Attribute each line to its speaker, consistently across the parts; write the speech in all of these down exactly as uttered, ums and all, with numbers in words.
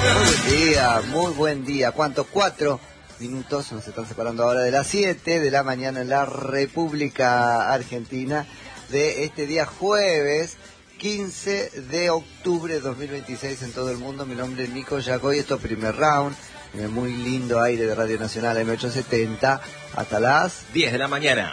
Speaker 1: Muy buen día, muy buen día. ¿Cuántos? Cuatro minutos nos están separando ahora de las siete de la mañana en la República Argentina de este día jueves quince de octubre de dos mil veintiséis en todo el mundo. Mi nombre es Nico Yacoy, esto es Primer Round, en el muy lindo aire de Radio Nacional M ochocientos setenta hasta las
Speaker 2: diez de la mañana.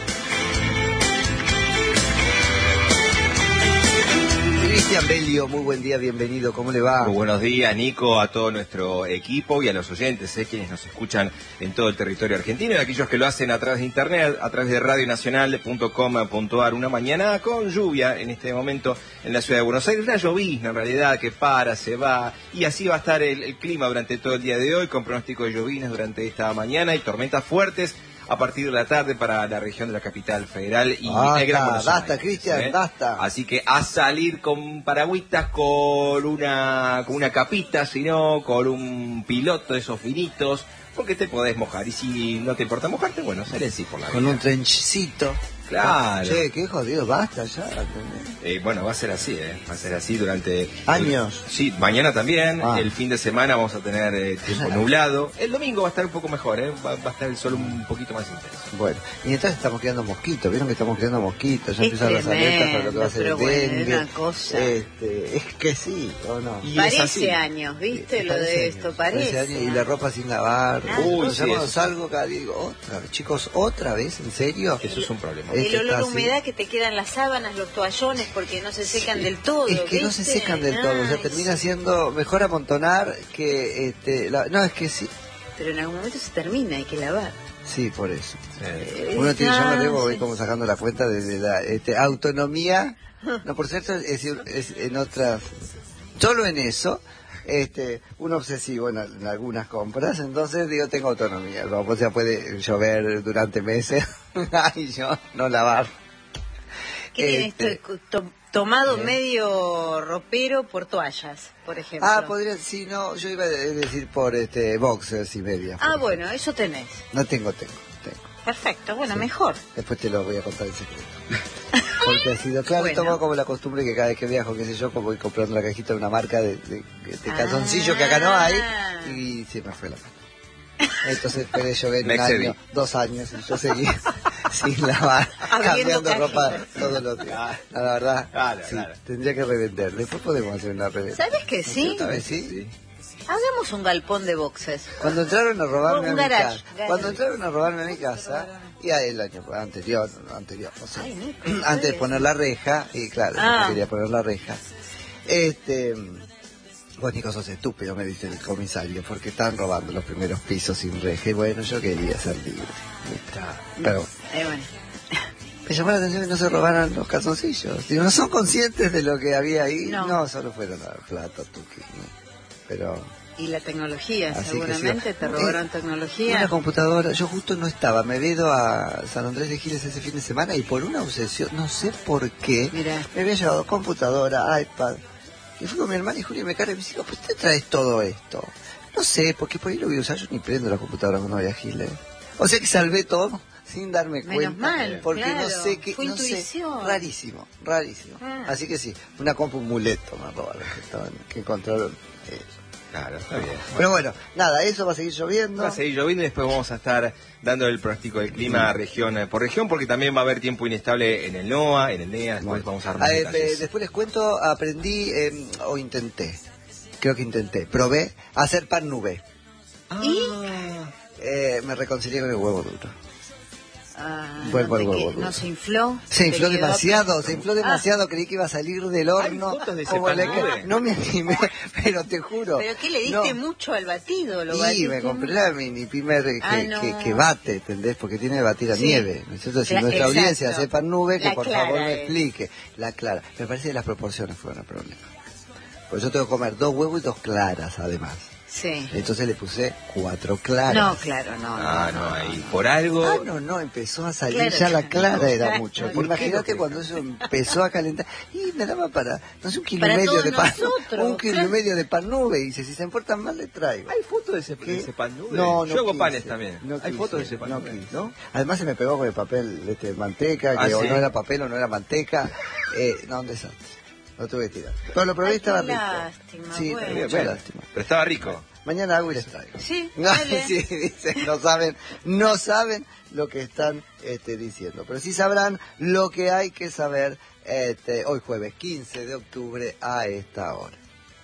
Speaker 1: Cristian Belio, muy buen día, bienvenido, ¿cómo le va?
Speaker 2: Muy buenos días, Nico, a todo nuestro equipo y a los oyentes, eh, quienes nos escuchan en todo el territorio argentino y aquellos que lo hacen a través de internet, a través de radio nacional punto com punto a r. Una mañana con lluvia en este momento en la ciudad de Buenos Aires, una llovizna en realidad que para, se va, y así va a estar el, el clima durante todo el día de hoy, con pronóstico de lloviznas durante esta mañana y tormentas fuertes a partir de la tarde para la región de la capital federal y
Speaker 1: basta,
Speaker 2: el Gran Buenos
Speaker 1: basta,
Speaker 2: Aires,
Speaker 1: Cristian,
Speaker 2: ¿eh?
Speaker 1: basta.
Speaker 2: Así que a salir con paragüitas, con una con una capita, sino con un piloto de esos finitos, porque te podés mojar. Y si no te importa mojarte, bueno, sale así por la vida.
Speaker 1: Con un trenchcito.
Speaker 2: Claro.
Speaker 1: Che, qué jodido, basta ya.
Speaker 2: Eh, bueno, va a ser así, ¿eh? Va a ser así durante...
Speaker 1: ¿Años?
Speaker 2: El, sí, mañana también.
Speaker 1: Ah.
Speaker 2: El fin de semana vamos a tener eh, tiempo nublado. El domingo va a estar un poco mejor, ¿eh? Va, va a estar el sol un poquito más intenso.
Speaker 1: Bueno, y entonces estamos creando mosquitos. ¿Vieron que estamos creando mosquitos? Ya
Speaker 3: Es
Speaker 1: empiezan las alertas para lo que va a ser el
Speaker 3: pero bueno,
Speaker 1: dengue.
Speaker 3: es una cosa.
Speaker 1: Este, es que sí, ¿o no?
Speaker 2: Y es
Speaker 3: Parece
Speaker 2: así.
Speaker 3: años, ¿viste?
Speaker 1: Sí,
Speaker 3: Lo
Speaker 1: parece
Speaker 3: de
Speaker 1: años,
Speaker 3: esto,
Speaker 1: parece
Speaker 3: parece.
Speaker 1: años, y la ropa sin lavar.
Speaker 3: Ah.
Speaker 2: Uy,
Speaker 1: Uy,
Speaker 2: sí,
Speaker 1: yo cuando
Speaker 2: eso.
Speaker 1: salgo cada día digo, otra vez, chicos, otra vez, ¿en serio?
Speaker 2: Eso es un problema.
Speaker 1: Eh,
Speaker 3: El olor a
Speaker 1: está así.
Speaker 3: humedad que te quedan las sábanas, los toallones, porque no se secan del todo.
Speaker 1: Es que no se
Speaker 3: ¿viste?
Speaker 1: secan del todo, o sea,
Speaker 3: Ay,
Speaker 1: termina siendo mejor amontonar que, este, la- no, es que sí,
Speaker 3: Pero en algún momento se termina, hay que lavar.
Speaker 1: sí, por eso.
Speaker 2: Eh,
Speaker 1: Uno tiene, yo no
Speaker 3: Ah,
Speaker 1: tengo, voy
Speaker 3: sí.
Speaker 1: como sacando la cuenta de, de la este, autonomía. No, por cierto, es, es en otras, solo en eso, este, un obsesivo en, en algunas compras, entonces digo, tengo autonomía. ¿No? O sea, puede llover durante meses y yo no lavar.
Speaker 3: ¿Qué tiene
Speaker 1: Este,
Speaker 3: esto? To- tomado
Speaker 1: ¿eh?
Speaker 3: medio ropero por toallas, por ejemplo.
Speaker 1: Ah, podría, sí, no, yo iba a decir por este boxers y medias. por
Speaker 3: Ah,
Speaker 1: ejemplo.
Speaker 3: bueno, eso tenés.
Speaker 1: No tengo, tengo, tengo.
Speaker 3: Perfecto, bueno,
Speaker 1: Sí.
Speaker 3: mejor.
Speaker 1: Después te lo voy a contar en secreto. Porque ha sido, claro,
Speaker 3: Bueno.
Speaker 1: tomo como la costumbre que cada vez que viajo, qué sé yo, como voy comprando la cajita de una marca de, de, de
Speaker 3: Ah.
Speaker 1: calzoncillo que acá no hay, y se me fue la mano. Entonces esperé llover
Speaker 2: Me
Speaker 1: un
Speaker 2: excedí.
Speaker 1: año, dos años, y yo seguí sin lavar,
Speaker 3: Abriendo
Speaker 1: cambiando ropa
Speaker 3: cajitas.
Speaker 1: todos los días. La verdad,
Speaker 2: Claro,
Speaker 1: sí,
Speaker 2: claro.
Speaker 1: tendría que revender. Después podemos hacer una reventa.
Speaker 3: ¿Sabes que sí?
Speaker 1: ¿Esta vez sí?
Speaker 3: Hagamos un galpón de boxes.
Speaker 1: Cuando entraron a robarme
Speaker 3: Un
Speaker 1: a mi
Speaker 3: garage,
Speaker 1: casa,
Speaker 3: garage.
Speaker 1: cuando entraron a robarme a mi casa, y a el año anterior, no, anterior, no sé,
Speaker 3: Ay, Nico,
Speaker 1: antes de poner la reja, y claro,
Speaker 3: Ah.
Speaker 1: yo quería poner la reja, este, vos Nico sos estúpido, me dice el comisario, porque están robando los primeros pisos sin reja, y bueno, yo quería ser libre, ¿viste? Pero
Speaker 3: Eh, bueno.
Speaker 1: me llamó la atención que no se robaran los calzoncillos, digo, ¿no son conscientes de lo que había ahí?
Speaker 3: No.
Speaker 1: solo fueron a plata, tuqui, ¿no? Pero...
Speaker 3: Y la tecnología,
Speaker 1: Así que
Speaker 3: seguramente
Speaker 1: sí.
Speaker 3: te robaron
Speaker 1: Eh,
Speaker 3: tecnología.
Speaker 1: Una computadora, yo justo no estaba, me he ido a San Andrés de Giles ese fin de semana y por una obsesión, no sé por qué,
Speaker 3: Mirá.
Speaker 1: me había llevado computadora, iPad, y fui con mi hermana y Julia me carga y me dice, ¿pues te traes todo esto? No sé, porque por ahí lo voy a usar, yo ni prendo la computadora cuando voy a Giles. O sea que salvé todo sin darme
Speaker 3: Menos
Speaker 1: cuenta,
Speaker 3: mal,
Speaker 1: porque
Speaker 3: claro,
Speaker 1: no sé qué,
Speaker 3: fue
Speaker 1: no sé,
Speaker 3: intuición.
Speaker 1: rarísimo, rarísimo.
Speaker 3: Ah.
Speaker 1: Así que sí, una compu un muleto me robaron, que, estaban, que encontraron. eh,
Speaker 2: Claro, está bien.
Speaker 1: Pero bueno, nada, eso va a seguir lloviendo.
Speaker 2: Va a seguir lloviendo y después vamos a estar dando el pronóstico del clima región eh, por región, porque también va a haber tiempo inestable en el NOA, en el NEA, después
Speaker 1: Bueno.
Speaker 2: vamos a dar
Speaker 1: Ah,
Speaker 2: más
Speaker 1: eh,
Speaker 2: detalles.
Speaker 1: eh, después les cuento, aprendí eh, o intenté, creo que intenté, probé hacer pan nube.
Speaker 3: ¿Y?
Speaker 1: Eh, me reconcilié con el huevo duro.
Speaker 3: Ah,
Speaker 1: Vuelvo
Speaker 3: no,
Speaker 1: al
Speaker 3: te
Speaker 1: huevo
Speaker 3: que-
Speaker 1: duro.
Speaker 3: no se infló.
Speaker 1: Se
Speaker 3: te
Speaker 1: infló
Speaker 3: quedó-
Speaker 1: demasiado, se infló
Speaker 3: Ah,
Speaker 1: demasiado, creí que iba a salir del horno.
Speaker 2: fotos de ese
Speaker 1: como
Speaker 2: pan
Speaker 1: le-
Speaker 2: nube?
Speaker 1: No me animé, pero te juro.
Speaker 3: ¿Pero qué le diste
Speaker 1: no.
Speaker 3: mucho al batido? ¿Lo
Speaker 1: Y
Speaker 3: batiste
Speaker 1: me compré
Speaker 3: mucho?
Speaker 1: la mini pimer que,
Speaker 3: Ah, no.
Speaker 1: que, que bate, ¿entendés? Porque tiene que batir a
Speaker 3: Sí.
Speaker 1: nieve, ¿no es cierto? Si
Speaker 3: La-
Speaker 1: nuestra
Speaker 3: exacto.
Speaker 1: audiencia hace pan nube, que
Speaker 3: La
Speaker 1: por
Speaker 3: clara
Speaker 1: favor me
Speaker 3: es.
Speaker 1: explique. La clara. Me parece que las proporciones fueron el problema. Pues yo tengo que comer dos huevos y dos claras, además.
Speaker 3: Sí.
Speaker 1: Entonces le puse cuatro claras.
Speaker 3: No, claro, no.
Speaker 2: Ah, no, ahí por algo...
Speaker 1: Ah, no, no, empezó a salir
Speaker 3: Claro,
Speaker 1: ya la clara,
Speaker 3: no,
Speaker 1: era
Speaker 3: claro.
Speaker 1: mucho.
Speaker 3: ¿Por qué?
Speaker 1: Imagínate cuando eso empezó a calentar. Y me daba para, no sé, un kilo y
Speaker 3: Para
Speaker 1: medio
Speaker 3: todos
Speaker 1: de pan.
Speaker 3: nosotros,
Speaker 1: Un kilo y
Speaker 3: claro.
Speaker 1: medio de pan nube. Y dice, si se importan mal, le traigo.
Speaker 2: ¿Hay fotos de ese,
Speaker 1: ¿Qué?
Speaker 2: de ese pan nube?
Speaker 1: No, no
Speaker 2: Yo hago
Speaker 1: quise,
Speaker 2: panes también.
Speaker 1: no
Speaker 2: Hay
Speaker 1: quise,
Speaker 2: fotos de ese pan
Speaker 1: no
Speaker 2: nube,
Speaker 1: quise.
Speaker 2: ¿no?
Speaker 1: Además se me pegó con el papel este, manteca, que
Speaker 2: Ah,
Speaker 1: o
Speaker 2: ¿sí?
Speaker 1: no era papel o no era manteca. Eh, no, un desastre. Lo tuve que tirar. Pero lo probé y
Speaker 3: Ay,
Speaker 1: estaba
Speaker 3: qué
Speaker 1: rico.
Speaker 3: lástima,
Speaker 1: Sí,
Speaker 3: bueno.
Speaker 1: mucha
Speaker 2: Bueno.
Speaker 1: lástima.
Speaker 2: Pero estaba rico.
Speaker 1: Mañana hago y les traigo.
Speaker 3: Sí,
Speaker 1: No,
Speaker 3: dale.
Speaker 1: sí, dicen, no saben, no saben lo que están este, diciendo, pero sí sabrán lo que hay que saber este, hoy jueves quince de octubre a esta hora.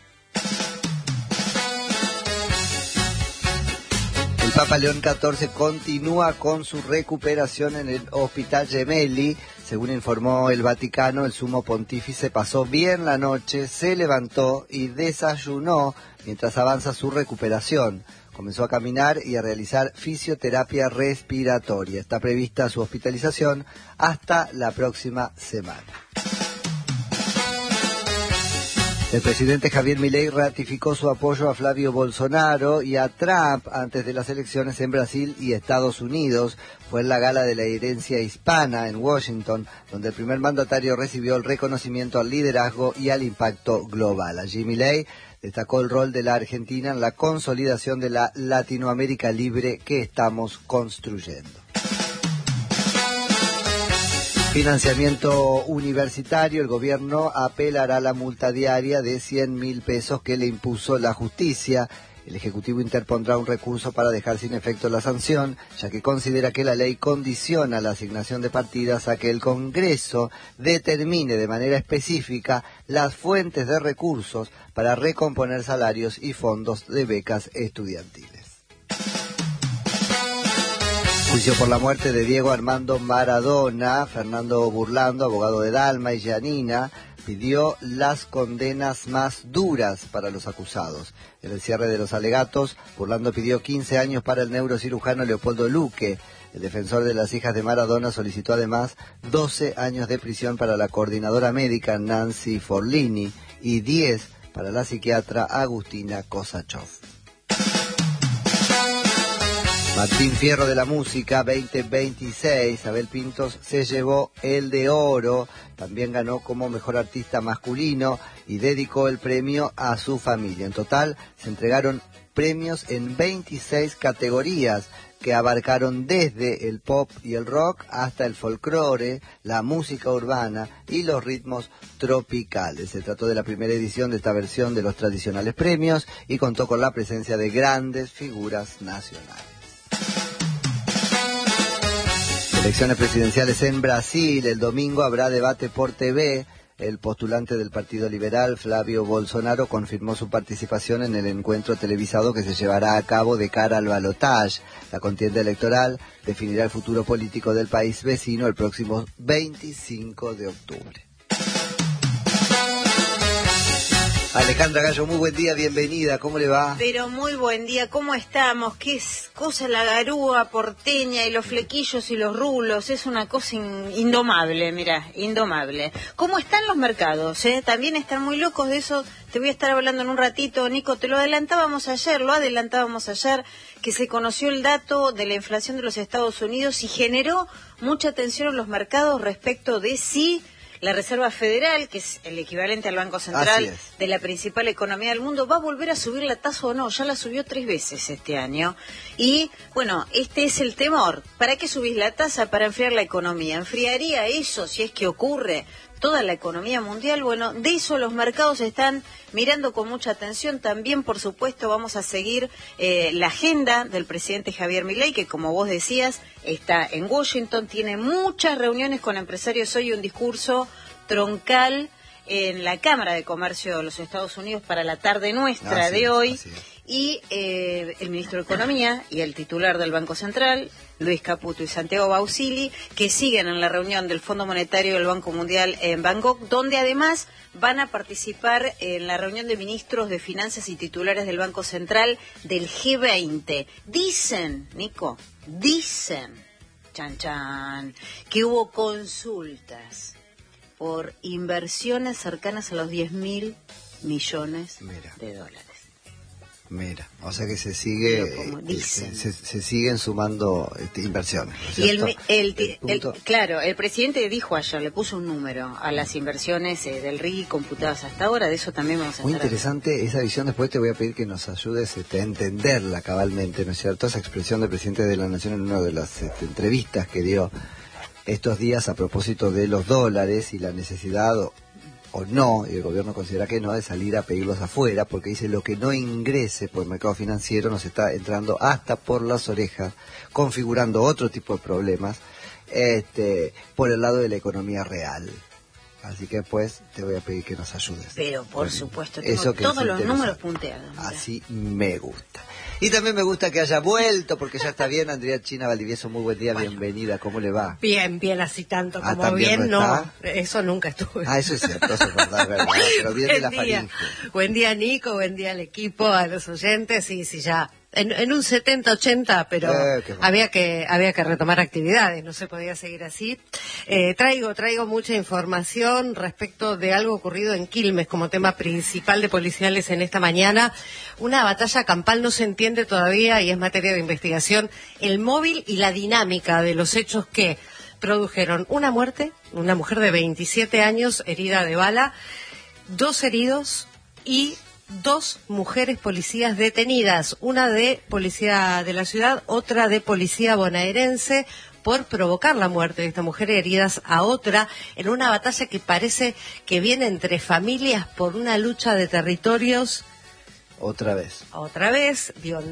Speaker 1: El Papa León catorce continúa con su recuperación en el Hospital Gemelli. Según informó el Vaticano, el sumo pontífice pasó bien la noche, se levantó y desayunó mientras avanza su recuperación. Comenzó a caminar y a realizar fisioterapia respiratoria. Está prevista su hospitalización hasta la próxima semana. El presidente Javier Milei ratificó su apoyo a Flavio Bolsonaro y a Trump antes de las elecciones en Brasil y Estados Unidos. Fue en la gala de la herencia hispana en Washington, donde el primer mandatario recibió el reconocimiento al liderazgo y al impacto global. Allí Milei destacó el rol de la Argentina en la consolidación de la Latinoamérica libre que estamos construyendo. Financiamiento universitario. El gobierno apelará la multa diaria de cien mil pesos que le impuso la justicia. El Ejecutivo interpondrá un recurso para dejar sin efecto la sanción, ya que considera que la ley condiciona la asignación de partidas a que el Congreso determine de manera específica las fuentes de recursos para recomponer salarios y fondos de becas estudiantiles. Juicio por la muerte de Diego Armando Maradona. Fernando Burlando, abogado de Dalma y Giannina, pidió las condenas más duras para los acusados. En el cierre de los alegatos, Burlando pidió quince años para el neurocirujano Leopoldo Luque. El defensor de las hijas de Maradona solicitó además doce años de prisión para la coordinadora médica Nancy Forlini y diez para la psiquiatra Agustina Kosachov. Martín Fierro de la Música veinte veintiséis, Abel Pintos se llevó el de oro, también ganó como mejor artista masculino y dedicó el premio a su familia. En total se entregaron premios en veintiséis categorías que abarcaron desde el pop y el rock hasta el folclore, la música urbana y los ritmos tropicales. Se trató de la primera edición de esta versión de los tradicionales premios y contó con la presencia de grandes figuras nacionales. Elecciones presidenciales en Brasil. El domingo habrá debate por T V. El postulante del Partido Liberal, Flavio Bolsonaro, confirmó su participación en el encuentro televisado que se llevará a cabo de cara al balotaje. La contienda electoral definirá el futuro político del país vecino el próximo veinticinco de octubre. Alejandra Gallo, muy buen día, bienvenida, ¿cómo le va?
Speaker 3: Pero muy buen día, ¿cómo estamos? Qué es cosa la garúa porteña y los flequillos y los rulos, es una cosa in- indomable, mira, indomable. ¿Cómo están los mercados? Eh? También están muy locos de eso, te voy a estar hablando en un ratito, Nico, te lo adelantábamos ayer, lo adelantábamos ayer, que se conoció el dato de la inflación de los Estados Unidos y generó mucha tensión en los mercados respecto de si la Reserva Federal, que es el equivalente al Banco Central de la principal economía del mundo, va a volver a subir la tasa o no. Ya la subió tres veces este año. Y, bueno, este es el temor. ¿Para qué subís la tasa? Para enfriar la economía. ¿Enfriaría eso, si es que ocurre, toda la economía mundial? Bueno, de eso los mercados están mirando con mucha atención. También, por supuesto, vamos a seguir eh, la agenda del presidente Javier Milei, que, como vos decías, está en Washington, tiene muchas reuniones con empresarios hoy, un discurso troncal en la Cámara de Comercio de los Estados Unidos para la tarde nuestra
Speaker 1: así
Speaker 3: de
Speaker 1: es,
Speaker 3: hoy.
Speaker 1: así es.
Speaker 3: Y eh, el ministro de Economía y el titular del Banco Central, Luis Caputo y Santiago Bausili, que siguen en la reunión del Fondo Monetario del Banco Mundial en Bangkok, donde además van a participar en la reunión de ministros de Finanzas y titulares del Banco Central del G veinte. Dicen, Nico, dicen, chan chan, que hubo consultas por inversiones cercanas a los diez mil millones
Speaker 1: Mira.
Speaker 3: de dólares.
Speaker 1: Mira, o sea que se sigue,
Speaker 3: Pero como
Speaker 1: eh,
Speaker 3: dicen.
Speaker 1: se, se, se siguen sumando este, inversiones, ¿no es
Speaker 3: Y el,
Speaker 1: cierto?
Speaker 3: el, el, el-
Speaker 1: punto-
Speaker 3: claro, el presidente dijo ayer, le puso un número a las inversiones eh, del R I computadas hasta ahora, de eso también vamos a
Speaker 1: Muy
Speaker 3: estar
Speaker 1: interesante esa visión, después te voy a pedir que nos ayudes este, a entenderla cabalmente, ¿no es cierto? Esa expresión del presidente de la Nación en una de las este, entrevistas que dio estos días a propósito de los dólares y la necesidad o, o no, y el gobierno considera que no, de salir a pedirlos afuera, porque dice lo que no ingrese por el mercado financiero nos está entrando hasta por las orejas, configurando otro tipo de problemas este, por el lado de la economía real. Así que pues te voy a pedir que nos ayudes.
Speaker 3: Pero por bueno, supuesto,
Speaker 1: tengo
Speaker 3: eso que todos los números punteados. Mira.
Speaker 1: Así me gusta. Y también me gusta que haya vuelto, porque ya está bien, Andrea China Valdivieso, muy buen día, bueno, bienvenida, ¿cómo le va?
Speaker 4: Bien, bien, así tanto como
Speaker 1: ah,
Speaker 4: bien,
Speaker 1: no,
Speaker 4: no, eso nunca estuve.
Speaker 1: Ah, eso es cierto, eso es verdad, es verdad, pero bien de la faringe.
Speaker 4: Buen día, Nico, buen día al equipo, a los oyentes, sí, sí, ya... En, en un setenta ochenta, pero eh, había que había que retomar actividades, no se podía seguir así. Eh, traigo traigo mucha información respecto de algo ocurrido en Quilmes como tema principal de policiales en esta mañana. Una batalla campal, no se entiende todavía y es materia de investigación el móvil y la dinámica de los hechos que produjeron una muerte, una mujer de veintisiete años herida de bala, dos heridos y dos mujeres policías detenidas, una de policía de la ciudad, otra de policía bonaerense, por provocar la muerte de esta mujer, heridas a otra, en una batalla que parece que viene entre familias por una lucha de territorios.
Speaker 1: Otra vez.
Speaker 4: Otra vez, digo,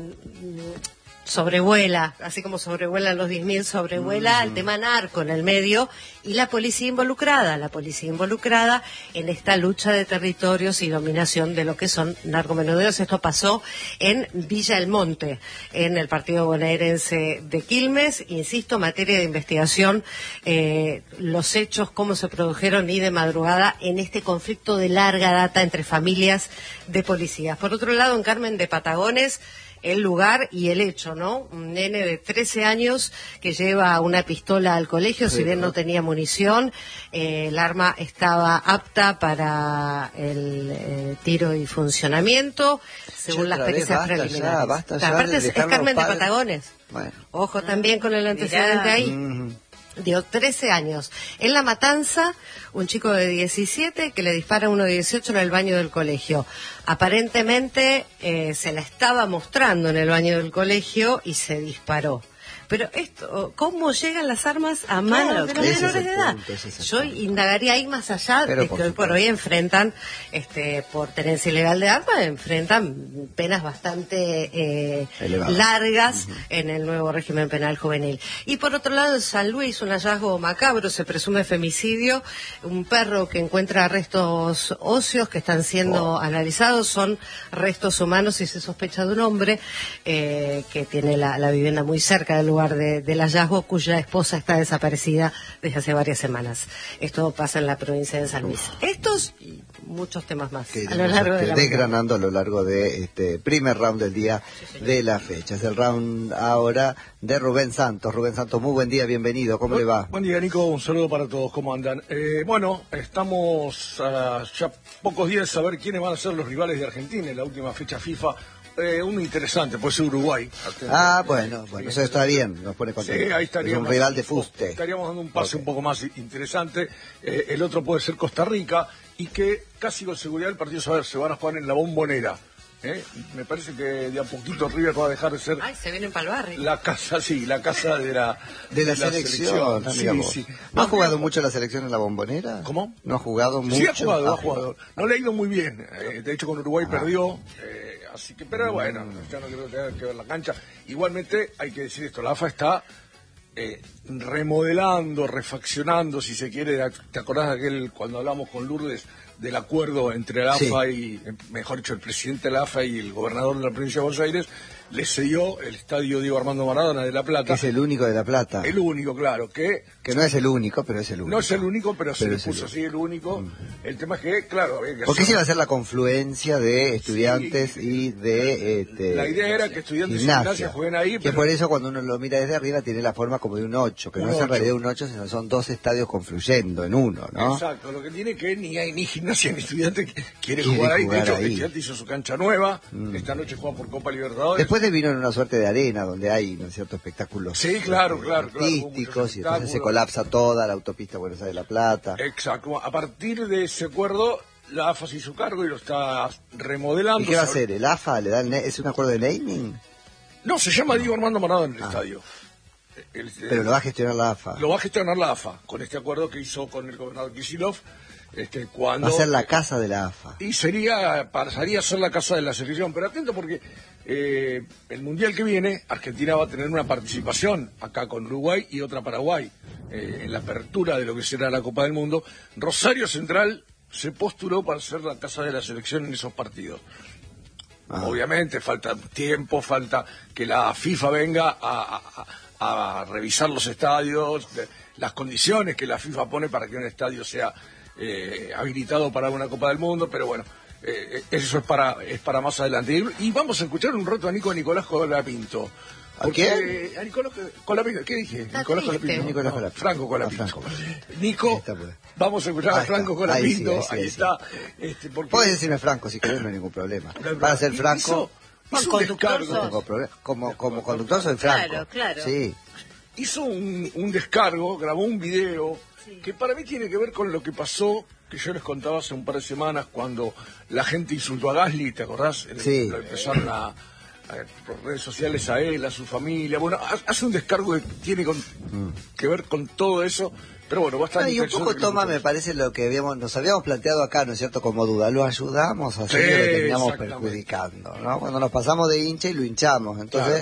Speaker 4: sobrevuela, así como sobrevuelan los diez mil, sobrevuela el mm. tema narco en el medio y la policía involucrada, la policía involucrada en esta lucha de territorios y dominación de lo que son narcomenudeo. Esto pasó en Villa El Monte, en el partido bonaerense de Quilmes. Insisto, materia de investigación, eh, los hechos, cómo se produjeron y de madrugada en este conflicto de larga data entre familias de policías. Por otro lado, en Carmen de Patagones, el lugar y el hecho, ¿no? Un nene de trece años que lleva una pistola al colegio, sí, si bien no tenía munición, eh, el arma estaba apta para el eh, tiro y funcionamiento, según las pericias preliminares. Ya, basta ya aparte de es Carmen de Patagones. Bueno. Ojo también con el antecedente Mirá. ahí. Mm. Dio trece años. En La Matanza, un chico de diecisiete que le dispara a uno de dieciocho en el baño del colegio. Aparentemente eh, se la estaba mostrando en el baño del colegio y se disparó. Pero esto, ¿cómo llegan las armas a manos claro, de los menores de edad? Punto, Yo indagaría ahí más allá Pero de que hoy por hoy enfrentan, este, por tenencia ilegal de armas, enfrentan penas bastante eh, largas uh-huh. en el nuevo régimen penal juvenil. Y por otro lado, en San Luis, un hallazgo macabro, se presume femicidio, un perro que encuentra restos óseos que están siendo oh. analizados, son restos humanos y se sospecha de un hombre eh, que tiene la, la vivienda muy cerca del lugar De, del hallazgo, cuya esposa está desaparecida desde hace varias semanas. Esto pasa en la provincia de San Luis. Estos y muchos temas más
Speaker 1: que
Speaker 4: a lo largo de la
Speaker 1: desgranando a lo largo de este primer round del día sí, de la fecha. Es el round ahora de Rubén Santos. Rubén Santos, muy buen día, bienvenido. ¿Cómo
Speaker 5: buen,
Speaker 1: le va?
Speaker 5: Buen día, Nico. Un saludo para todos. ¿Cómo andan? Eh, bueno, estamos a ya pocos días de saber quiénes van a ser los rivales de Argentina en la última fecha FIFA. Eh, un interesante, puede ser Uruguay.
Speaker 1: Ah, bueno, bueno, eso está bien, nos pone contento.
Speaker 5: Sí, ahí estaríamos,
Speaker 1: es un rival de fuste.
Speaker 5: Estaríamos dando un pase okay. un poco más interesante. Eh, el otro puede ser Costa Rica y que casi con seguridad el partido se va, se van a jugar en la Bombonera. ¿Eh? Me parece que de a poquito River va a dejar de ser.
Speaker 4: Ay, se vienen para el barrio.
Speaker 5: La casa, sí, la casa de la,
Speaker 1: de la, de la selección. selección. Sí, sí. ¿No ha jugado no, mucho la selección en la Bombonera?
Speaker 5: ¿Cómo?
Speaker 1: ¿No ha jugado mucho?
Speaker 5: Sí, ha jugado, ah, ha jugado. No le ha ido muy bien. Eh, de hecho, con Uruguay ah. perdió. Eh, así que, pero bueno, ya no creo que tenga que ver la cancha. Igualmente, hay que decir esto: la A F A está eh, remodelando, refaccionando, si se quiere. ¿Te acordás de aquel cuando hablamos con Lourdes? Del acuerdo entre la A F A sí. y, mejor dicho, el presidente de la A F A y el gobernador de la provincia de Buenos Aires, le cedió el estadio Diego Armando Maradona de La Plata.
Speaker 1: Que es el único de La Plata.
Speaker 5: El único, claro. Que
Speaker 1: que no es el único, pero es el único.
Speaker 5: No es el único, pero, pero se le puso así el único. Mm. El tema es que, claro... Había que
Speaker 1: Porque se iba a hacer la confluencia de estudiantes sí. y de... Este,
Speaker 5: la idea era que estudiantes gimnasia, y gimnasia jueguen ahí,
Speaker 1: que
Speaker 5: pero...
Speaker 1: por eso cuando uno lo mira desde arriba tiene la forma como de un ocho, que un no ocho. Es en realidad un ocho, sino son dos estadios confluyendo en uno, ¿no?
Speaker 5: Exacto, lo que tiene que ni hay ni gimnasia ni estudiante que quiere, quiere jugar ahí. Jugar de hecho, ahí. El estudiante hizo su cancha nueva, mm. esta noche juega por Copa Libertadores.
Speaker 1: Después de vino en una suerte de arena, donde hay, ¿no es cierto?, espectáculos
Speaker 5: sí, claro, claro,
Speaker 1: artísticos, y entonces se colapsa toda la autopista Buenos Aires-La Plata.
Speaker 5: Exacto. A partir de ese acuerdo, la A F A se hizo cargo y lo está remodelando.
Speaker 1: ¿Y qué va a hacer? ¿El A F A le da el es un acuerdo de naming?
Speaker 5: No, se llama Diego Armando Maradona en el ah. estadio.
Speaker 1: El, el, Pero lo va a gestionar la A F A.
Speaker 5: Lo va a gestionar la A F A, con este acuerdo que hizo con el gobernador Kicillof. Este, cuando,
Speaker 1: va a ser la casa de la A F A.
Speaker 5: Y sería, pasaría a ser la casa de la selección. Pero atento porque eh, el Mundial que viene, Argentina va a tener una participación acá con Uruguay y otra Paraguay, eh, en la apertura de lo que será la Copa del Mundo. Rosario Central se postuló para ser la casa de la selección en esos partidos. Ah. Obviamente falta tiempo, falta que la FIFA venga a, a, a revisar los estadios, de, las condiciones que la FIFA pone para que un estadio sea eh, habilitado para una Copa del Mundo, pero bueno, eh, eso es para es para más adelante. Y, y vamos a escuchar un rato a Nico Nicolás Colapinto.
Speaker 1: ¿A quién?
Speaker 5: A Nicolás Colapinto, ¿qué dije?
Speaker 4: Está
Speaker 5: Nicolás
Speaker 4: triste.
Speaker 5: Colapinto.
Speaker 1: Nicolás
Speaker 5: No,
Speaker 1: Colapinto.
Speaker 5: Franco Colapinto.
Speaker 1: Ah, Franco.
Speaker 5: Nico, vamos a escuchar
Speaker 1: Ahí
Speaker 5: a Franco
Speaker 1: está.
Speaker 5: Colapinto,
Speaker 1: Ahí sí, ahí
Speaker 5: ahí,
Speaker 1: sí,
Speaker 5: está. Este, porque...
Speaker 1: Puedes decirme Franco si querés, no hay ningún problema.
Speaker 5: No,
Speaker 1: Para ser
Speaker 5: hizo-
Speaker 1: Franco,
Speaker 5: hizo un
Speaker 3: conductor
Speaker 5: descargo.
Speaker 1: no tengo problema. Como, como conductor soy Franco.
Speaker 3: Claro, claro.
Speaker 1: Sí.
Speaker 5: Hizo un, un descargo, grabó un video que para mí tiene que ver con lo que pasó, que yo les contaba hace un par de semanas cuando la gente insultó a Gasly, ¿te acordás?
Speaker 1: Sí.
Speaker 5: Lo empezaron a, a- por redes sociales a él, a su familia. Bueno, ha- hace un descargo que tiene con- que ver con todo eso, pero bueno, va a estar
Speaker 1: Ah, y un
Speaker 5: interesante
Speaker 1: poco
Speaker 5: que
Speaker 1: toma,
Speaker 5: lo
Speaker 1: me parece, lo que habíamos, nos habíamos planteado acá, ¿no es cierto?, como duda. Lo ayudamos a hacer
Speaker 5: Sí,
Speaker 1: lo que terminamos
Speaker 5: exactamente.
Speaker 1: perjudicando, ¿no? Cuando nos pasamos de hincha y lo hinchamos, entonces,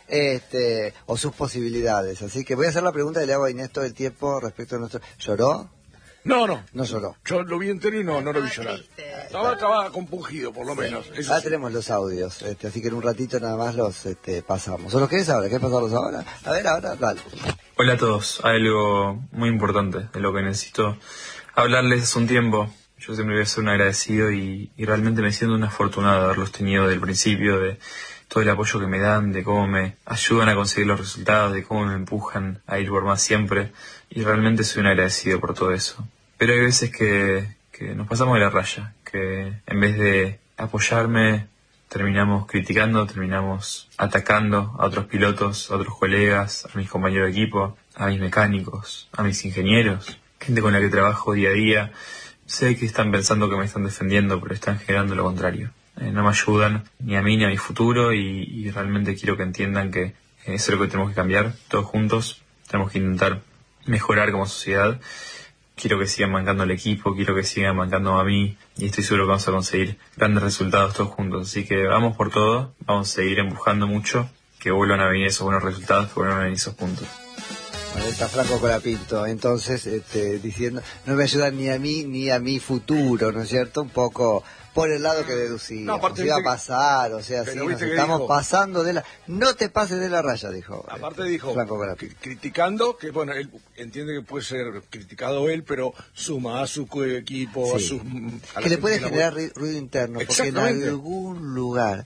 Speaker 1: este, o sus posibilidades. Así que voy a hacer la pregunta que le hago a Inés todo el tiempo respecto a nuestro... ¿Lloró?
Speaker 5: No, no.
Speaker 1: No lloró.
Speaker 5: Yo lo vi entero y no, no lo vi
Speaker 3: Estaba
Speaker 5: llorar.
Speaker 3: triste.
Speaker 5: Estaba, estaba compungido, por lo menos. Eso
Speaker 1: Ahora
Speaker 5: sí.
Speaker 1: tenemos los audios, este, así que en un ratito nada más los este, pasamos. ¿O los querés ahora? ¿Querés pasarlos ahora? A ver, ahora, dale.
Speaker 6: Hola a todos, hay algo muy importante de lo que necesito hablarles hace un tiempo. Yo siempre voy a ser un agradecido y, y realmente me siento un afortunado de haberlos tenido desde el principio, de todo el apoyo que me dan, de cómo me ayudan a conseguir los resultados, de cómo me empujan a ir por más siempre. Y realmente soy un agradecido por todo eso. Pero hay veces que, que nos pasamos de la raya, que en vez de apoyarme terminamos criticando, terminamos atacando a otros pilotos, a otros colegas, a mis compañeros de equipo, a mis mecánicos, a mis ingenieros, gente con la que trabajo día a día. Sé que están pensando que me están defendiendo, pero están generando lo contrario. Eh, no me ayudan ni a mí ni a mi futuro y, y realmente quiero que entiendan que eh, eso es lo que tenemos que cambiar todos juntos. Tenemos que intentar mejorar como sociedad. Quiero que sigan bancando el equipo, quiero que sigan bancando a mí y estoy seguro que vamos a conseguir grandes resultados todos juntos. Así que vamos por todo, vamos a seguir empujando mucho, que vuelvan a venir esos buenos resultados, que vuelvan a venir esos puntos.
Speaker 1: Ahí está Franco Colapinto, entonces, este, diciendo, no me ayudan ni a mí ni a mi futuro, ¿no es cierto? Un poco por el lado que deducía,
Speaker 5: No, aparte
Speaker 1: iba a
Speaker 5: viste que-
Speaker 1: pasar, o sea, sí,
Speaker 5: pero
Speaker 1: nos
Speaker 5: viste que
Speaker 1: estamos
Speaker 5: dijo-
Speaker 1: pasando de la... No te pases de la raya, dijo.
Speaker 5: Aparte
Speaker 1: eh,
Speaker 5: dijo,
Speaker 1: Franco
Speaker 5: cri-
Speaker 1: Colapinto.
Speaker 5: criticando, que bueno, él entiende que puede ser criticado él, pero suma a su co- equipo, a
Speaker 1: Sí.
Speaker 5: sus... a la
Speaker 1: Que le
Speaker 5: gente
Speaker 1: puede
Speaker 5: la
Speaker 1: generar
Speaker 5: vuelve.
Speaker 1: ri- ruido interno, porque en
Speaker 5: Exactamente.
Speaker 1: algún lugar,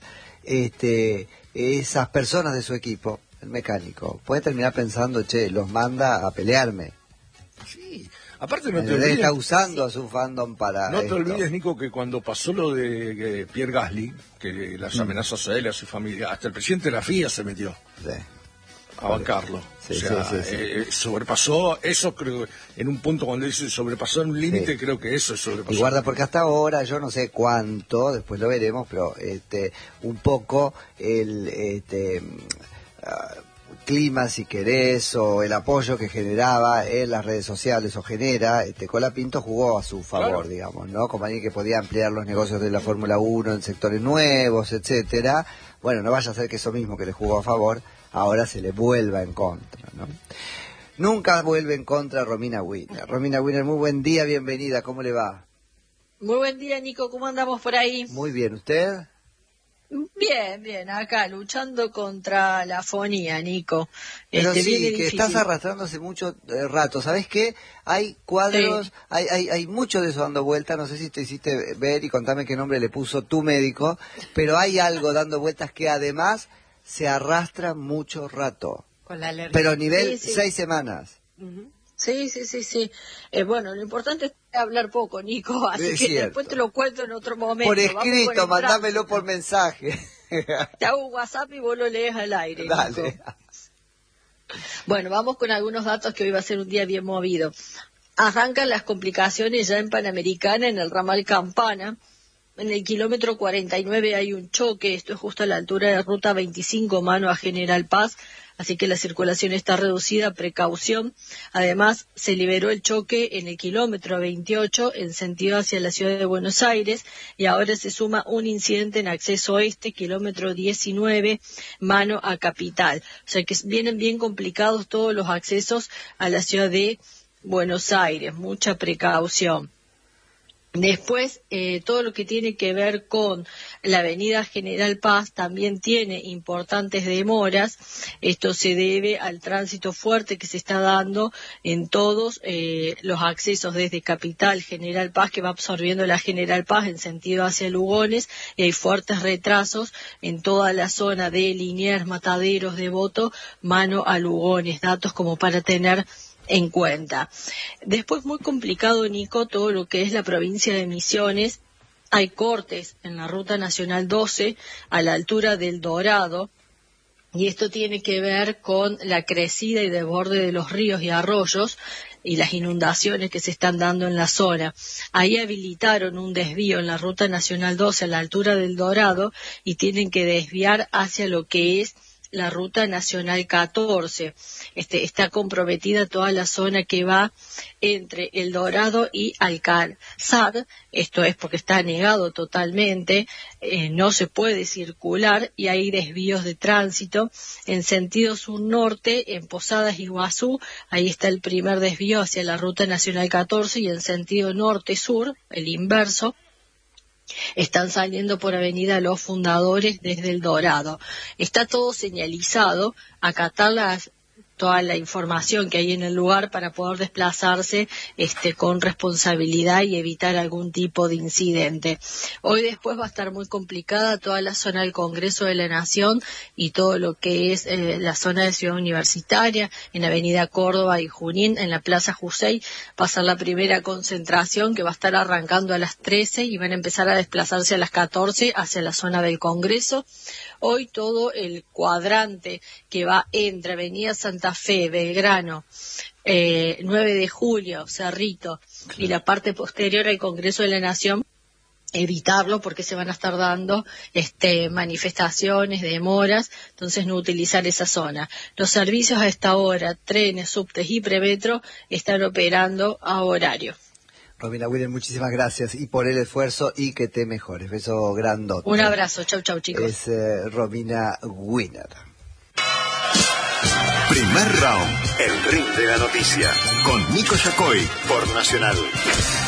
Speaker 1: este, esas personas de su equipo, el mecánico, puede terminar pensando, che, los manda a pelearme.
Speaker 5: Sí, aparte no te
Speaker 1: Él está
Speaker 5: olvides,
Speaker 1: usando a su fandom para
Speaker 5: no te
Speaker 1: esto.
Speaker 5: olvides, Nico, que cuando pasó lo de eh, Pierre Gasly, que las
Speaker 1: Mm.
Speaker 5: amenazas a él y a su familia, hasta el presidente de la F I A se metió
Speaker 1: Sí.
Speaker 5: a bancarlo.
Speaker 1: Sí,
Speaker 5: o sea,
Speaker 1: sí, sí, sí.
Speaker 5: eh, sobrepasó eso, creo, en un punto cuando dice sobrepasó en un límite,
Speaker 1: Sí.
Speaker 5: creo que eso es sobrepasó.
Speaker 1: Y guarda, porque hasta ahora, yo no sé cuánto, después lo veremos, pero este, un poco el este, ah, clima, si querés, o el apoyo que generaba en las redes sociales, o genera, este, Colapinto jugó a su favor,
Speaker 5: Claro.
Speaker 1: digamos, ¿no? Como alguien que podía ampliar los negocios de la Fórmula uno en sectores nuevos, etcétera. Bueno, no vaya a ser que eso mismo que le jugó a favor, ahora se le vuelva en contra, ¿no? Nunca vuelve en contra Romina Wiener. Romina Wiener, muy buen día, bienvenida, ¿cómo le va?
Speaker 7: Muy buen día, Nico. ¿Cómo andamos por ahí?
Speaker 1: Muy bien, ¿usted?
Speaker 7: Bien, bien. Acá luchando contra la fonía, Nico.
Speaker 1: Pero
Speaker 7: Este,
Speaker 1: sí,
Speaker 7: viene
Speaker 1: que
Speaker 7: difícil.
Speaker 1: estás arrastrándose mucho eh, rato. ¿Sabés qué? Hay cuadros,
Speaker 7: Sí.
Speaker 1: hay, hay, hay mucho de eso dando vuelta. No sé si te hiciste ver y contame qué nombre le puso tu médico, pero hay algo dando vueltas que además se arrastra mucho rato.
Speaker 4: Con la alergia.
Speaker 1: Pero a nivel
Speaker 7: Sí, sí.
Speaker 1: seis semanas.
Speaker 4: Ujú.
Speaker 7: Sí, sí, sí, sí. Eh, bueno, lo importante es hablar poco, Nico. Así
Speaker 1: Es
Speaker 7: que
Speaker 1: cierto.
Speaker 7: después te lo cuento en otro momento.
Speaker 1: Por
Speaker 7: Vamos
Speaker 1: escrito,
Speaker 7: con el
Speaker 1: mandámelo
Speaker 7: tránsito.
Speaker 1: por mensaje.
Speaker 7: Te hago un WhatsApp y vos lo lees al aire,
Speaker 1: Dale.
Speaker 7: Nico. Bueno, vamos con algunos datos que hoy va a ser un día bien movido. Arrancan las complicaciones ya en Panamericana, en el ramal Campana. en el kilómetro cuarenta y nueve hay un choque, esto es justo a la altura de ruta veinticinco, mano a General Paz, así que la circulación está reducida, precaución. Además, se liberó el choque en el kilómetro veintiocho en sentido hacia la ciudad de Buenos Aires y ahora se suma un incidente en acceso oeste, kilómetro diecinueve, mano a Capital. O sea que vienen bien complicados todos los accesos a la ciudad de Buenos Aires, mucha precaución. Después, eh, todo lo que tiene que ver con la avenida General Paz también tiene importantes demoras. Esto se debe al tránsito fuerte que se está dando en todos eh, los accesos desde Capital, General Paz, que va absorbiendo la General Paz en sentido hacia Lugones, y hay fuertes retrasos en toda la zona de Liniers, Mataderos, Devoto, mano a Lugones. Datos como para tener en cuenta. Después, muy complicado, Nico, todo lo que es la provincia de Misiones. Hay cortes en la Ruta Nacional doce a la altura del Dorado, y esto tiene que ver con la crecida y desborde de los ríos y arroyos y las inundaciones que se están dando en la zona. Ahí habilitaron un desvío en la Ruta Nacional doce a la altura del Dorado y tienen que desviar hacia lo que es la Ruta Nacional catorce. Este, está comprometida toda la zona que va entre El Dorado y Alcázar. Esto es porque está anegado totalmente, eh, no se puede circular y hay desvíos de tránsito. En sentido sur-norte, en Posadas y Iguazú, ahí está el primer desvío hacia la Ruta Nacional catorce, y en sentido norte-sur, el inverso, están saliendo por Avenida Los Fundadores desde El Dorado. Está todo señalizado, acatar las toda la información que hay en el lugar para poder desplazarse este, con responsabilidad y evitar algún tipo de incidente. Hoy después va a estar muy complicada toda la zona del Congreso de la Nación y todo lo que es eh, la zona de Ciudad Universitaria, en Avenida Córdoba y Junín, en la Plaza Jusey, va a ser la primera concentración que va a estar arrancando a las trece y van a empezar a desplazarse a las catorce hacia la zona del Congreso. Hoy todo el cuadrante que va entre Avenida Santa Fe, Belgrano, eh, nueve de julio, Cerrito, y la parte posterior al Congreso de la Nación, evitarlo porque se van a estar dando este, manifestaciones, demoras, entonces no utilizar esa zona. Los servicios a esta hora, trenes, subtes y premetro, están operando a horario.
Speaker 1: Romina Winner, muchísimas gracias y por el esfuerzo y que te mejores. Beso grandote.
Speaker 7: Un abrazo, chau chau chicos.
Speaker 1: Es eh, Romina Winner.
Speaker 8: Primer round, el ring de la noticia, con Nico Yacoy por Nacional.